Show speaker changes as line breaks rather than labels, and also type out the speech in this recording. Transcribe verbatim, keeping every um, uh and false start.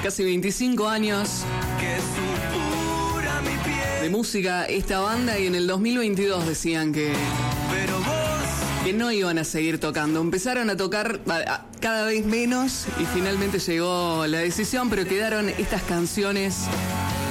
casi veinticinco años de música esta banda, y en el dos mil veintidós decían que, que no iban a seguir tocando. Empezaron a tocar a, a, cada vez menos y finalmente llegó la decisión, pero quedaron estas canciones